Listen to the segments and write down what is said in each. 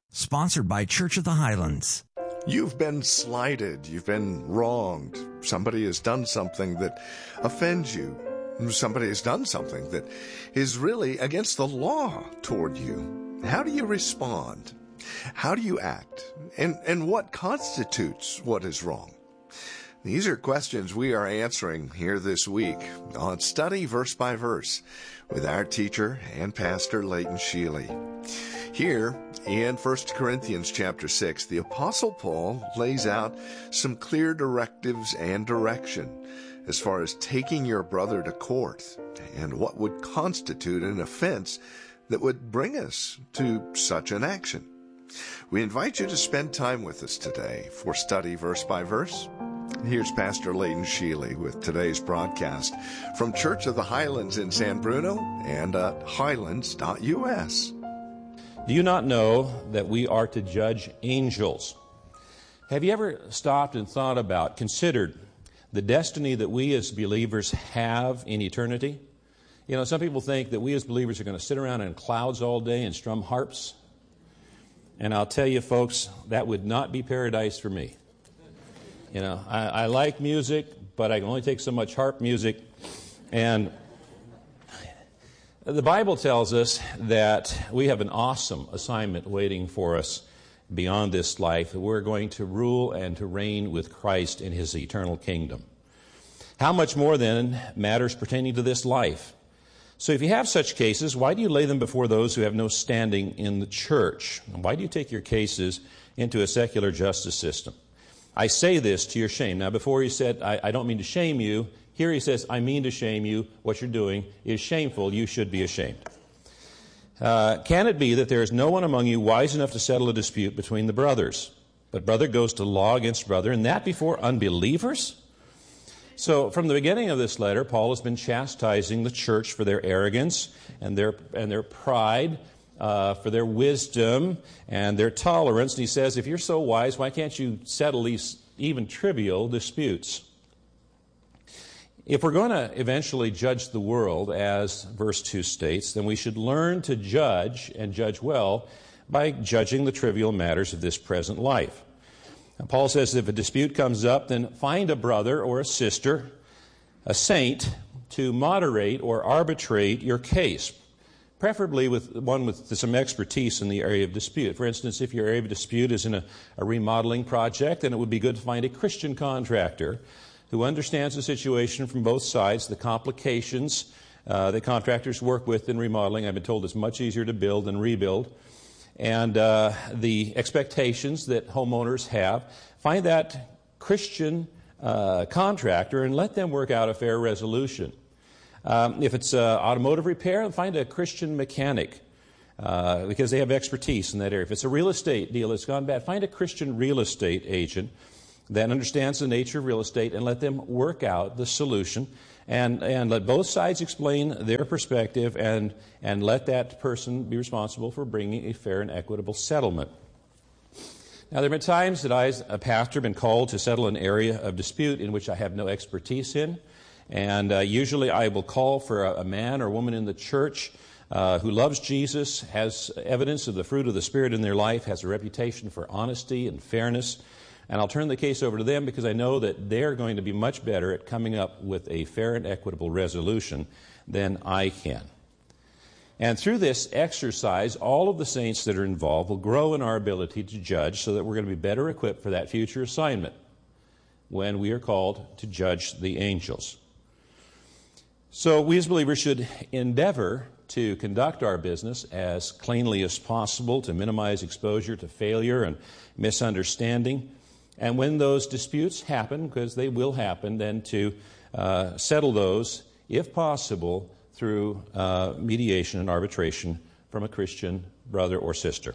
Sponsored by Church of the Highlands. You've been slighted. You've been wronged. Somebody has done something that offends you. Somebody has done something that is really against the law toward you. How do you respond? How do you act? And what constitutes what is wrong? These are questions we are answering here this week on Study Verse by Verse with our teacher and pastor Leighton Sheely. Here in 1 Corinthians chapter 6, the Apostle Paul lays out some clear directives and direction as far as taking your brother to court and what would constitute an offense that would bring us to such an action. We invite you to spend time with us today for Study Verse by Verse. Here's Pastor Leighton Sheely with today's broadcast from Church of the Highlands in San Bruno and at highlands.us. Do you not know that we are to judge angels? Have you ever stopped and thought about, considered the destiny that we as believers have in eternity? You know, some people think that we as believers are going to sit around in clouds all day and strum harps. And I'll tell you, folks, that would not be paradise for me. You know, I like music, but I can only take so much harp music. And the Bible tells us that we have an awesome assignment waiting for us beyond this life. We're going to rule and to reign with Christ in His eternal kingdom. How much more then matters pertaining to this life? So if you have such cases, why do you lay them before those who have no standing in the church? Why do you take your cases into a secular justice system? I say this to your shame. Now, before he said, I don't mean to shame you, here he says, I mean to shame you. What you're doing is shameful. You should be ashamed. Can it be that there is no one among you wise enough to settle a dispute between the brothers? But brother goes to law against brother, and that before unbelievers? So from the beginning of this letter, Paul has been chastising the church for their arrogance and their pride, for their wisdom and their tolerance. And he says, if you're so wise, why can't you settle these even trivial disputes? If we're going to eventually judge the world, as verse 2 states, then we should learn to judge and judge well by judging the trivial matters of this present life. And Paul says if a dispute comes up, then find a brother or a sister, a saint, to moderate or arbitrate your case, preferably with one with some expertise in the area of dispute. For instance, if your area of dispute is in a remodeling project, then it would be good to find a Christian contractor who understands the situation from both sides, the complications that contractors work with in remodeling. I've been told it's much easier to build than rebuild. And the expectations that homeowners have. Find that Christian contractor and let them work out a fair resolution. If it's automotive repair, find a Christian mechanic because they have expertise in that area. If it's a real estate deal that's gone bad, find a Christian real estate agent that understands the nature of real estate and let them work out the solution and let both sides explain their perspective and let that person be responsible for bringing a fair and equitable settlement. Now, there have been times that I, as a pastor, have been called to settle an area of dispute in which I have no expertise in. And usually I will call for a man or woman in the church who loves Jesus, has evidence of the fruit of the Spirit in their life, has a reputation for honesty and fairness. And I'll turn the case over to them because I know that they're going to be much better at coming up with a fair and equitable resolution than I can. And through this exercise, all of the saints that are involved will grow in our ability to judge so that we're going to be better equipped for that future assignment when we are called to judge the angels. So we as believers should endeavor to conduct our business as cleanly as possible to minimize exposure to failure and misunderstanding. And when those disputes happen, because they will happen, then to settle those, if possible, through mediation and arbitration from a Christian brother or sister.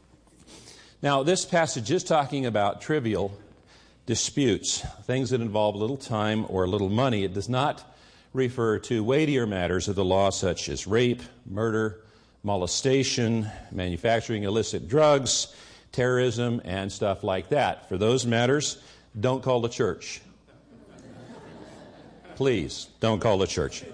Now, this passage is talking about trivial disputes, things that involve little time or little money. It does not refer to weightier matters of the law such as rape, murder, molestation, manufacturing illicit drugs, terrorism, and stuff like that. For those matters, don't call the church. Please, don't call the church.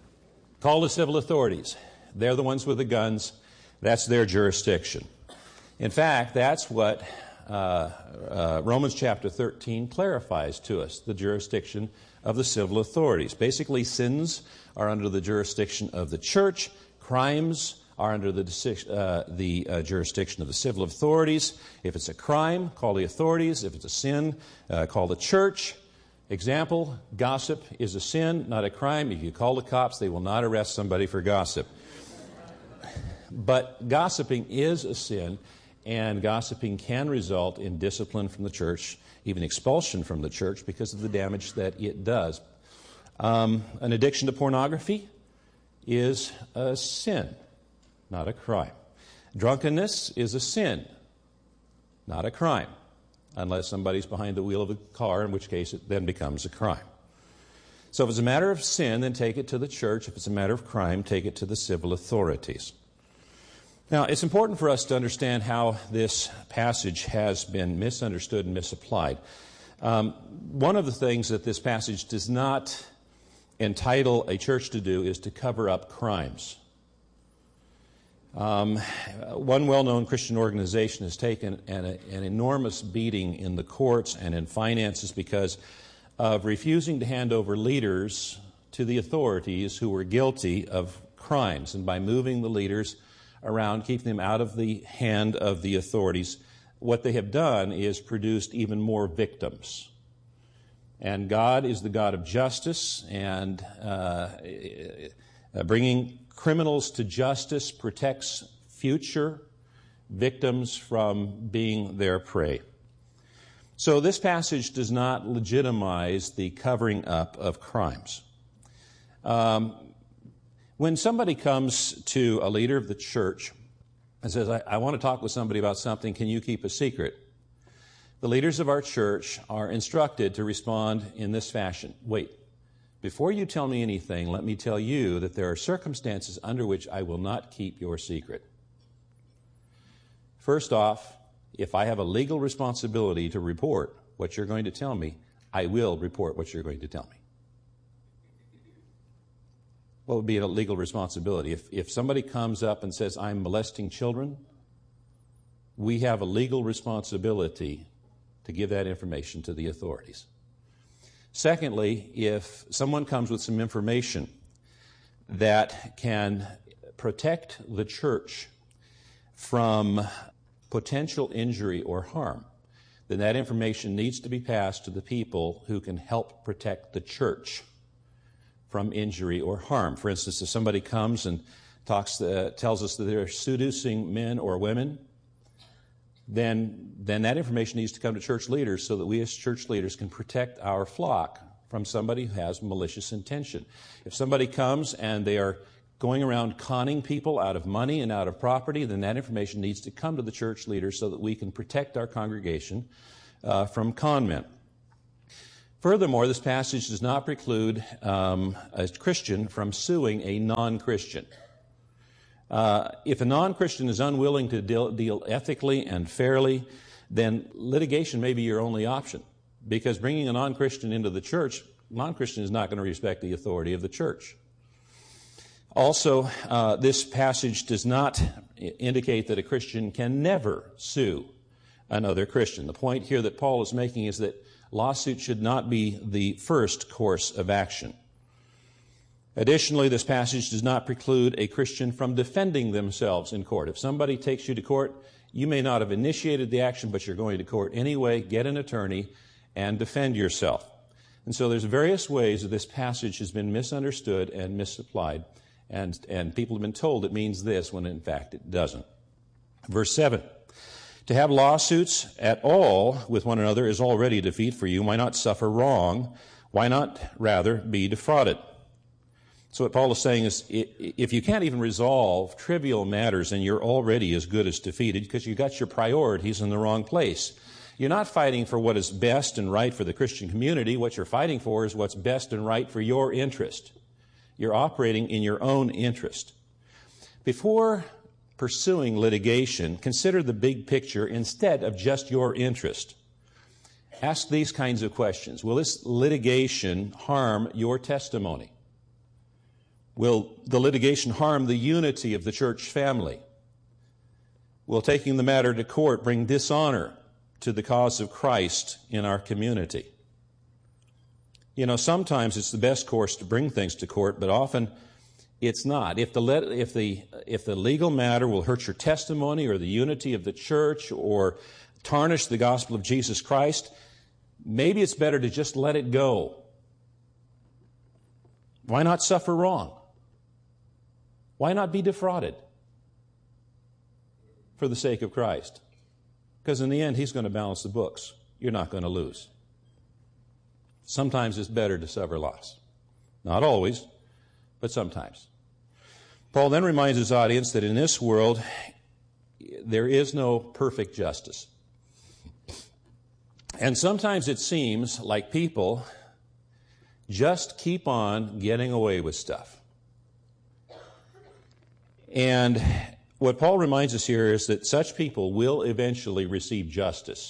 Call the civil authorities. They're the ones with the guns. That's their jurisdiction. In fact, that's what Romans chapter 13 clarifies to us, the jurisdiction of the civil authorities. Basically, sins are under the jurisdiction of the church. Crimes are under the jurisdiction of the civil authorities. If it's a crime, call the authorities. If it's a sin, call the church. Example, gossip is a sin, not a crime. If you call the cops, they will not arrest somebody for gossip. But gossiping is a sin, and gossiping can result in discipline from the church, even expulsion from the church because of the damage that it does. An addiction to pornography is a sin, not a crime. Drunkenness is a sin, not a crime, unless somebody's behind the wheel of a car, in which case it then becomes a crime. So if it's a matter of sin, then take it to the church. If it's a matter of crime, take it to the civil authorities. Now, it's important for us to understand how this passage has been misunderstood and misapplied. One of the things that this passage does not entitle a church to do is to cover up crimes. One well-known Christian organization has taken an enormous beating in the courts and in finances because of refusing to hand over leaders to the authorities who were guilty of crimes. And by moving the leaders around, keeping them out of the hand of the authorities, what they have done is produced even more victims. And God is the God of justice, and bringing criminals to justice protects future victims from being their prey. So this passage does not legitimize the covering up of crimes. When somebody comes to a leader of the church and says, I want to talk with somebody about something, can you keep a secret? The leaders of our church are instructed to respond in this fashion. Wait, before you tell me anything, let me tell you that there are circumstances under which I will not keep your secret. First off, if I have a legal responsibility to report what you're going to tell me, I will report what you're going to tell me. What would be a legal responsibility? If somebody comes up and says, I'm molesting children, we have a legal responsibility to give that information to the authorities. Secondly, if someone comes with some information that can protect the church from potential injury or harm, then that information needs to be passed to the people who can help protect the church from injury or harm. For instance, if somebody comes and tells us that they're seducing men or women, then that information needs to come to church leaders so that we as church leaders can protect our flock from somebody who has malicious intention. If somebody comes and they are going around conning people out of money and out of property, then that information needs to come to the church leaders so that we can protect our congregation from con men. Furthermore, this passage does not preclude a Christian from suing a non-Christian. If a non-Christian is unwilling to deal ethically and fairly, then litigation may be your only option, because bringing a non-Christian into the church, non-Christian is not going to respect the authority of the church. Also, this passage does not indicate that a Christian can never sue another Christian. The point here that Paul is making is that lawsuit should not be the first course of action. Additionally, this passage does not preclude a Christian from defending themselves in court. If somebody takes you to court, you may not have initiated the action, but you're going to court anyway. Get an attorney and defend yourself. And so there's various ways that this passage has been misunderstood and misapplied, and people have been told it means this when in fact it doesn't. Verse 7. To have lawsuits at all with one another is already a defeat for you. Why not suffer wrong? Why not rather be defrauded? So what Paul is saying is, if you can't even resolve trivial matters, then you're already as good as defeated because you got your priorities in the wrong place. You're not fighting for what is best and right for the Christian community. What you're fighting for is what's best and right for your interest. You're operating in your own interest. Before pursuing litigation, consider the big picture instead of just your interest. Ask these kinds of questions. Will this litigation harm your testimony? Will the litigation harm the unity of the church family? will taking the matter to court bring dishonor to the cause of Christ in our community? You know, sometimes it's the best course to bring things to court, but often it's not. If the legal matter will hurt your testimony or the unity of the church or tarnish the gospel of Jesus Christ, maybe it's better to just let it go. Why not suffer wrong? Why not be defrauded for the sake of Christ? Because in the end, He's going to balance the books. You're not going to lose. Sometimes it's better to suffer loss. Not always, but sometimes. Paul then reminds his audience that in this world, there is no perfect justice. And sometimes it seems like people just keep on getting away with stuff. And what Paul reminds us here is that such people will eventually receive justice.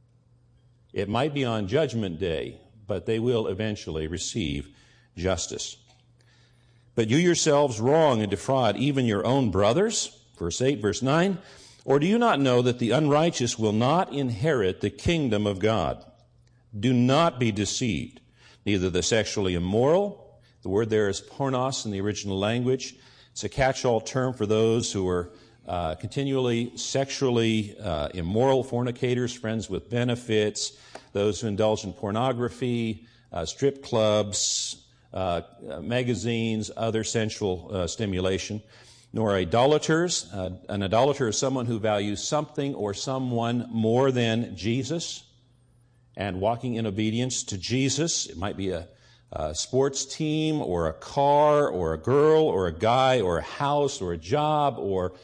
It might be on Judgment Day, but they will eventually receive justice. But you yourselves wrong and defraud even your own brothers, verse 8, verse 9, or do you not know that the unrighteous will not inherit the kingdom of God? Do not be deceived. Neither the sexually immoral, the word there is pornos in the original language. It's a catch-all term for those who are continually sexually immoral, fornicators, friends with benefits, those who indulge in pornography, strip clubs, magazines, other sensual stimulation, nor idolaters. An idolater is someone who values something or someone more than Jesus and walking in obedience to Jesus. It might be a sports team or a car or a girl or a guy or a house or a job or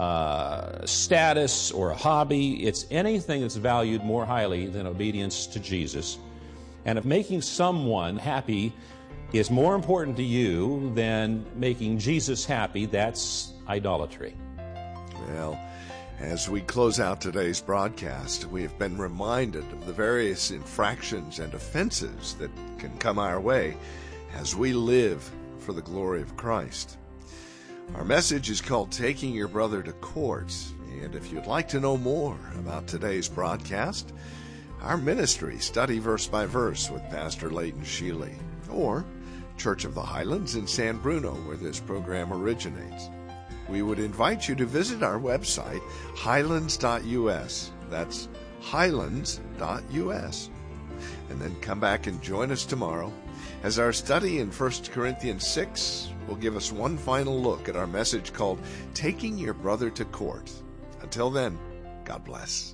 status or a hobby. It's anything that's valued more highly than obedience to Jesus. And if making someone happy is more important to you than making Jesus happy, that's idolatry. Well, as we close out today's broadcast, we have been reminded of the various infractions and offenses that can come our way as we live for the glory of Christ. Our message is called Taking Your Brother to Court, and if you'd like to know more about today's broadcast, our ministry, Study Verse by Verse with Pastor Leighton Sheely, or Church of the Highlands in San Bruno, where this program originates, we would invite you to visit our website, highlands.us. That's highlands.us. And then come back and join us tomorrow as our study in 1 Corinthians 6 will give us one final look at our message called Taking Your Brother to Court. Until then, God bless.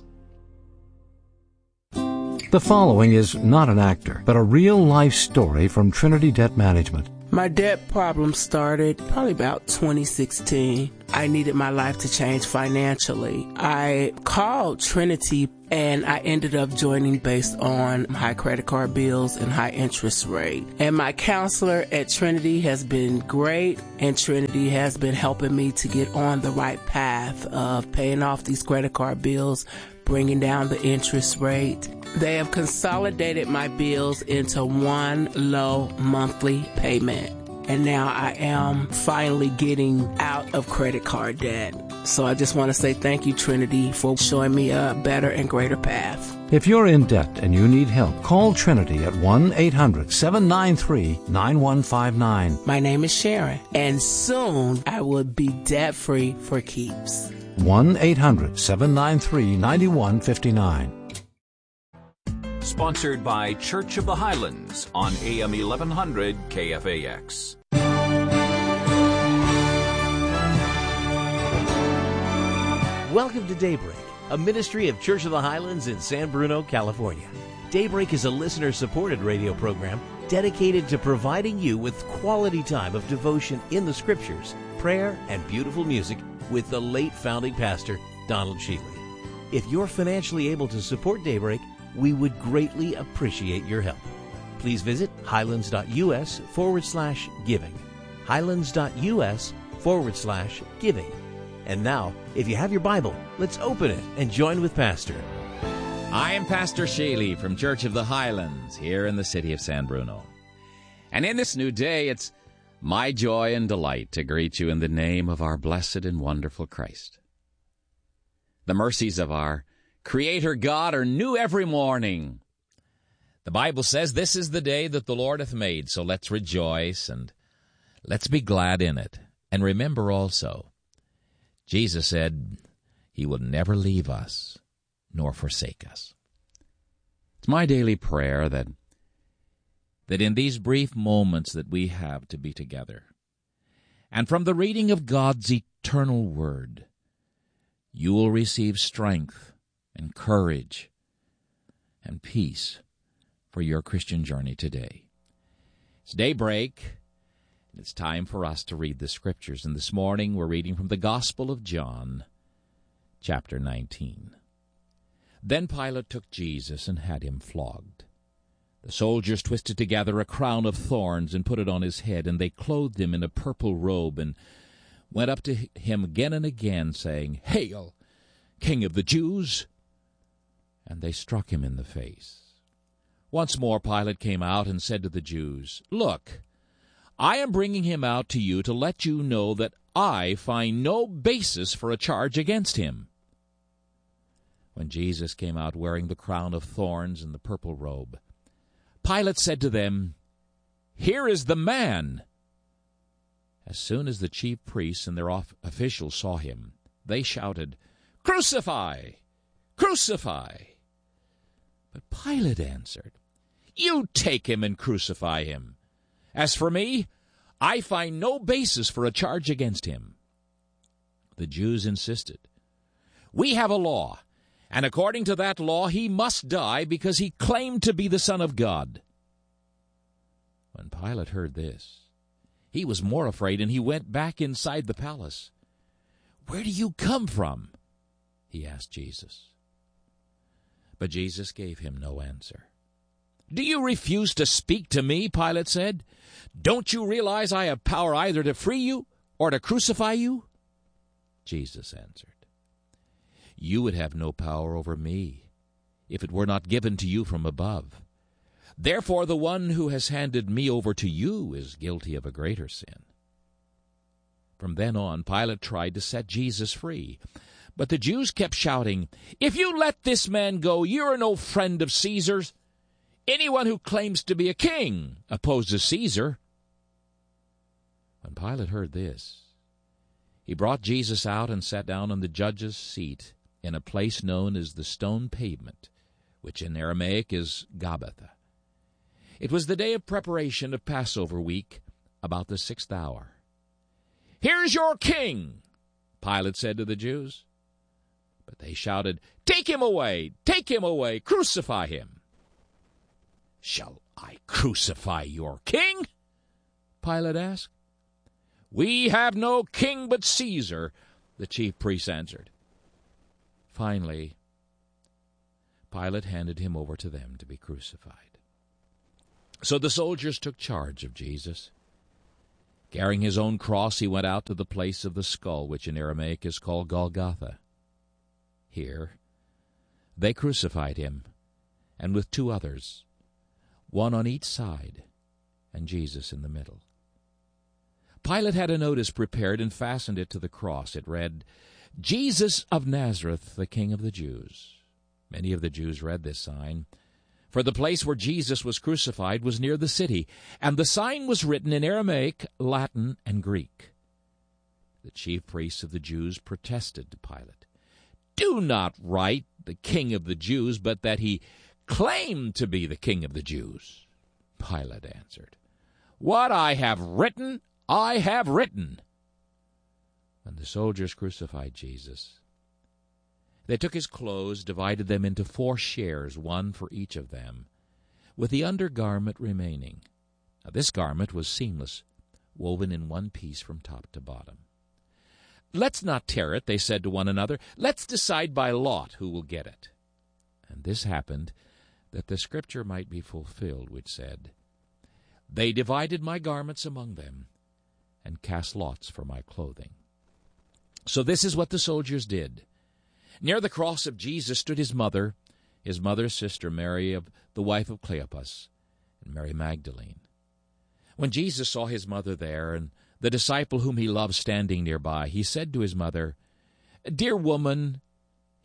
The following is not an actor, but a real-life story from Trinity Debt Management. My debt problem started probably about 2016. I needed my life to change financially. I called Trinity and I ended up joining based on high credit card bills and high interest rate. And my counselor at Trinity has been great, and Trinity has been helping me to get on the right path of paying off these credit card bills, bringing down the interest rate. They have consolidated my bills into one low monthly payment. And now I am finally getting out of credit card debt. So I just want to say thank you, Trinity, for showing me a better and greater path. If you're in debt and you need help, call Trinity at 1-800-793-9159. My name is Sharon, and soon I will be debt-free for keeps. 1-800-793-9159. Sponsored by Church of the Highlands on AM 1100 KFAX. Welcome to Daybreak, a ministry of Church of the Highlands in San Bruno, California. Daybreak is a listener-supported radio program dedicated to providing you with quality time of devotion in the Scriptures, prayer, and beautiful music with the late founding pastor, Donald Sheely. If you're financially able to support Daybreak, we would greatly appreciate your help. Please visit highlands.us/giving. highlands.us/giving. And now, if you have your Bible, let's open it and join with Pastor. I am Pastor Sheely from Church of the Highlands here in the city of San Bruno. And in this new day, it's my joy and delight to greet you in the name of our blessed and wonderful Christ. The mercies of our Creator God are new every morning. The Bible says this is the day that the Lord hath made, so let's rejoice and let's be glad in it. And remember also, Jesus said He will never leave us nor forsake us. It's my daily prayer that in these brief moments that we have to be together, and from the reading of God's eternal Word, you will receive strength and courage and peace for your Christian journey today. It's daybreak, and it's time for us to read the Scriptures. And this morning we're reading from the Gospel of John, chapter 19. Then Pilate took Jesus and had him flogged. The soldiers twisted together a crown of thorns and put it on his head, and they clothed him in a purple robe and went up to him again and again, saying, "Hail, King of the Jews!" And they struck him in the face. Once more Pilate came out and said to the Jews, "Look, I am bringing him out to you to let you know that I find no basis for a charge against him." When Jesus came out wearing the crown of thorns and the purple robe, Pilate said to them, "Here is the man." As soon as the chief priests and their officials saw him, they shouted, "Crucify! Crucify!" But Pilate answered, "You take him and crucify him. As for me, I find no basis for a charge against him." The Jews insisted, "We have a law, and according to that law he must die because he claimed to be the Son of God." When Pilate heard this, he was more afraid, and he went back inside the palace. "Where do you come from?" he asked Jesus. But Jesus gave him no answer. "Do you refuse to speak to me?" Pilate said. "Don't you realize I have power either to free you or to crucify you?" Jesus answered, "You would have no power over me if it were not given to you from above. Therefore the one who has handed me over to you is guilty of a greater sin." From then on, Pilate tried to set Jesus free. But the Jews kept shouting, "If you let this man go, you are no friend of Caesar's. Anyone who claims to be a king opposes Caesar." When Pilate heard this, he brought Jesus out and sat down on the judge's seat in a place known as the Stone Pavement, which in Aramaic is Gabbatha. It was the day of preparation of Passover week, about the 6th hour. "Here's your king," Pilate said to the Jews. But they shouted, "Take him away! Take him away! Crucify him!" "Shall I crucify your king?" Pilate asked. "We have no king but Caesar," the chief priests answered. Finally, Pilate handed him over to them to be crucified. So the soldiers took charge of Jesus. Carrying his own cross, he went out to the place of the skull, which in Aramaic is called Golgotha. Here they crucified him, and with 2 others, one on each side, and Jesus in the middle. Pilate had a notice prepared and fastened it to the cross. It read, "Jesus of Nazareth, the King of the Jews." Many of the Jews read this sign, for the place where Jesus was crucified was near the city, and the sign was written in Aramaic, Latin, and Greek. The chief priests of the Jews protested to Pilate, "Do not write the King of the Jews, but that he claimed to be the King of the Jews." Pilate answered, "What I have written, I have written." When the soldiers crucified Jesus, they took his clothes, divided them into 4 shares, one for each of them, with the undergarment remaining. Now, this garment was seamless, woven in one piece from top to bottom. "Let's not tear it," they said to one another. "Let's decide by lot who will get it." And this happened that the scripture might be fulfilled, which said, "They divided my garments among them and cast lots for my clothing." So this is what the soldiers did. Near the cross of Jesus stood his mother's sister Mary, the wife of Cleopas, and Mary Magdalene. When Jesus saw his mother there and the disciple whom he loved standing nearby, he said to his mother, "Dear woman,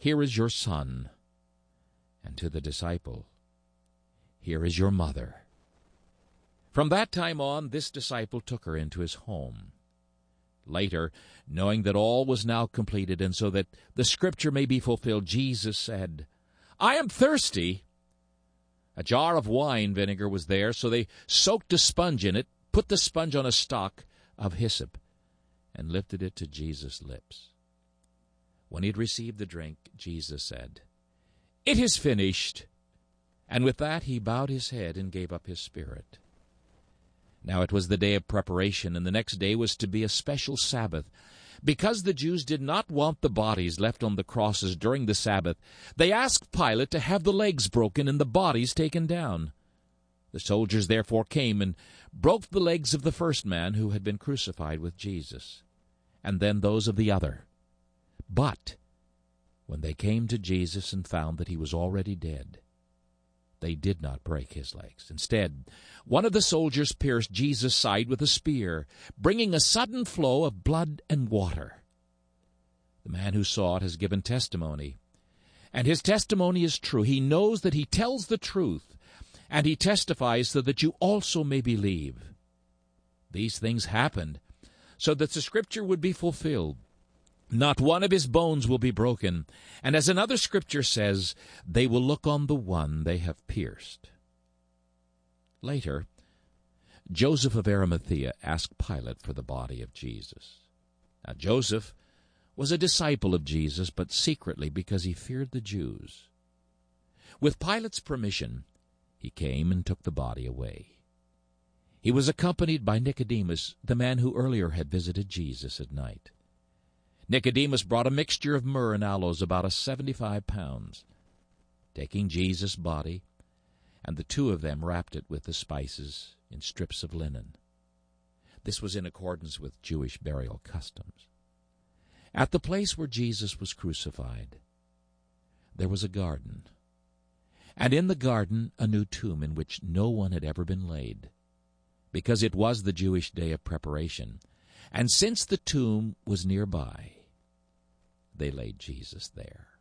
"Here is your son," and to the disciple, "Here is your mother." From that time on, this disciple took her into his home. Later, knowing that all was now completed, and so that the Scripture may be fulfilled, Jesus said, "I am thirsty." A jar of wine vinegar was there, so they soaked a sponge in it, put the sponge on a stalk of hyssop, and lifted it to Jesus' lips. When he had received the drink, Jesus said, "It is finished." And with that he bowed his head and gave up his spirit. Now it was the day of preparation, and the next day was to be a special Sabbath. Because the Jews did not want the bodies left on the crosses during the Sabbath, they asked Pilate to have the legs broken and the bodies taken down. The soldiers therefore came and broke the legs of the first man who had been crucified with Jesus, and then those of the other. But when they came to Jesus and found that he was already dead, they did not break his legs. Instead, one of the soldiers pierced Jesus' side with a spear, bringing a sudden flow of blood and water. The man who saw it has given testimony, and his testimony is true. He knows that he tells the truth, and he testifies so that you also may believe. These things happened so that the Scripture would be fulfilled. Not one of his bones will be broken. And as another Scripture says, they will look on the one they have pierced. Later, Joseph of Arimathea asked Pilate for the body of Jesus. Now Joseph was a disciple of Jesus, but secretly because he feared the Jews. With Pilate's permission, he came and took the body away. He was accompanied by Nicodemus, the man who earlier had visited Jesus at night. Nicodemus brought a mixture of myrrh and aloes, about 75 pounds. Taking Jesus' body, and the two of them wrapped it with the spices in strips of linen. This was in accordance with Jewish burial customs. At the place where Jesus was crucified, there was a garden, and in the garden a new tomb in which no one had ever been laid, because it was the Jewish day of preparation. And since the tomb was nearby, they laid Jesus there.